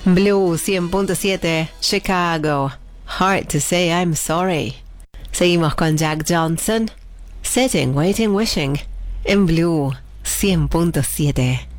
Blue 100.7, Chicago. Hard to say I'm sorry. Seguimos con Jack Johnson. Sitting, waiting, wishing. En Blue 100.7.